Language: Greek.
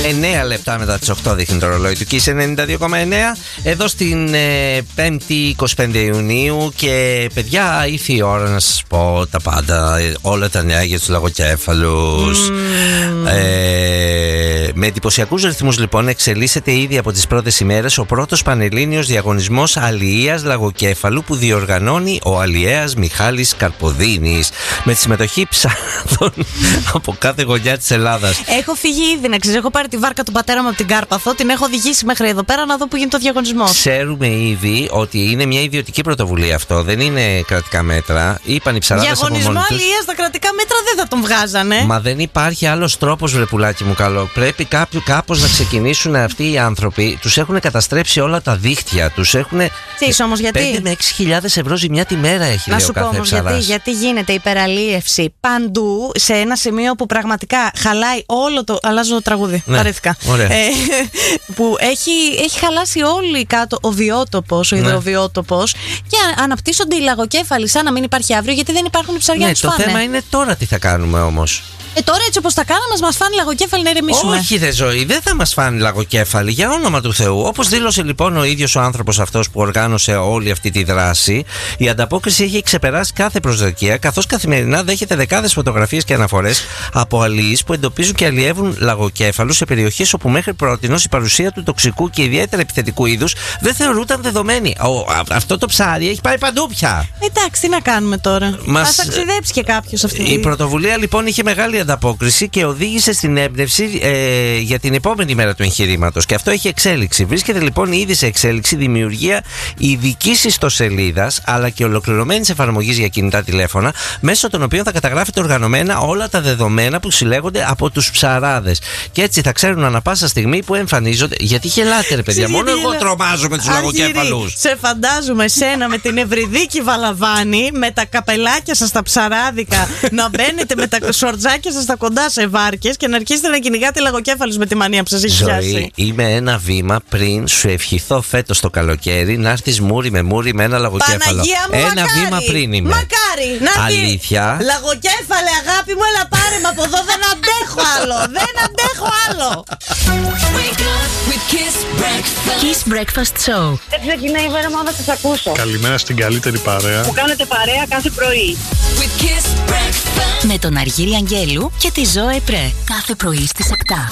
9 λεπτά μετά τις 8 δείχνει το ρολόι του Kiss 92,9. Εδώ στην 5η 25 Ιουνίου. Και παιδιά, ήρθε η ώρα να σας πω τα πάντα, όλα τα νέα για τους λαγοκέφαλους. Με εντυπωσιακούς ρυθμούς λοιπόν εξελίσσεται ήδη από τις πρώτες ημέρες ο πρώτος πανελλήνιος διαγωνισμός αλλιείας λαγοκέφαλου που διοργανώνει ο αλλιέας Μιχάλης Καρποδίνης, με τη συμμετοχή ψάρων από κάθε γωνιά της Ελλάδας. Έχω φύγει ήδη, να ξέρεις. Έχω πάρει τη βάρκα του πατέρα μου από την Κάρπαθο, την έχω οδηγήσει μέχρι εδώ πέρα να δω που γίνεται ο διαγωνισμός. Ξέρουμε ήδη ότι είναι μια ιδιωτική πρωτοβουλία αυτό, δεν είναι κρατικά μέτρα. Είπαν οι ψαράδες από μόνοι τους. Διαγωνισμό αλλιείας στα κρατικά μέτρα δεν θα τον βγάζανε. Μα δεν υπάρχει άλλος τρόπος, βρε πουλάκι μου καλό. Πρέπει κάπως να ξεκινήσουν αυτοί οι άνθρωποι. Τους έχουν καταστρέψει όλα τα δίχτυα. Τους έχουν. Ξέρεις όμως γιατί? 5 με 6.000 ευρώ ζημιά τη μέρα έχει, λέει ο κάθε ψαράς. Γιατί γίνεται υπεραλίευση παντού, σε ένα σημείο που πραγματικά χαλάει όλο το. Αλλάζω το τραγούδι. Ναι, παρέθηκα. Που έχει χαλάσει όλη κάτω ο βιότοπος, ο υδροβιότοπος, και αναπτύσσονται οι λαγοκέφαλοι σαν να μην υπάρχει αύριο, γιατί δεν υπάρχουν οι ψαριά να τους φάνε. Το θέμα είναι τώρα τι θα κάνουμε όμως. Τώρα έτσι όπως τα κάναμε, μας φάνε λαγοκέφαλοι να ηρεμήσουμε. Όχι, δε ζωή, δεν θα μας φάνε λαγοκέφαλοι, για όνομα του Θεού. Όπως δήλωσε λοιπόν ο ίδιος ο άνθρωπος αυτός που οργάνωσε όλη αυτή τη δράση, η ανταπόκριση έχει ξεπεράσει κάθε προσδοκία, καθώς καθημερινά δέχεται δεκάδες φωτογραφίες και αναφορές από αλλοίς που εντοπίζουν και αλλιεύουν λαγοκέφαλους σε περιοχές όπου μέχρι πρότινος η παρουσία του τοξικού και ιδιαίτερα επιθετικού είδους δεν θεωρούταν δεδομένη. Αυτό το ψάρι έχει πάει παντού πια. Εντάξει, τι να κάνουμε τώρα. Μας ταξιδέψει και κάποιος αυτή. Η πρωτοβουλία λοιπόν είχε μεγάλη ανταπόκριση και οδήγησε στην έμπνευση για την επόμενη μέρα του εγχειρήματος. Και αυτό έχει εξέλιξη. Βρίσκεται λοιπόν ήδη σε εξέλιξη δημιουργία ειδικής ιστοσελίδας αλλά και ολοκληρωμένης εφαρμογής για κινητά τηλέφωνα, μέσω των οποίων θα καταγράφεται οργανωμένα όλα τα δεδομένα που συλλέγονται από τους ψαράδες. Και έτσι θα ξέρουν ανα πάσα στιγμή που εμφανίζονται. Γιατί γελάτε, ρε παιδιά, μόνο εγώ τρομάζω με τους λαγοκέφαλους. Σε φαντάζομαι σένα με την Ευρυδίκη Βαλαβάνη, με τα καπελάκια σας τα ψαράδικα, να μπαίνετε με τα σορτζάκια σας τα κοντά σε βάρκες και να αρχίσετε να κυνηγάτε λαγοκέφαλους με τη μανία που σας έχει πιάσει. Είμαι ένα βήμα πριν σου ευχηθώ φέτος το καλοκαίρι να έρθεις μούρι με ένα λαγοκέφαλο. Παναγία μου, ένα μακάρι, βήμα πριν είμαι. Μακάρι, να αλήθεια. Λαγοκέφαλε, αγάπη μου, έλα πάρε με από εδώ, δεν αντέχω άλλο. Δεν αντέχω άλλο. Kiss Breakfast Show. Δεν ξεκινάει η μέρα μου να σας ακούσω. Καλημέρα στην καλύτερη παρέα που κάνετε παρέα κάθε πρωί. Με τον Αργύρη Αγγέλου και τη Ζώε Πρέ. Κάθε πρωί στις 7.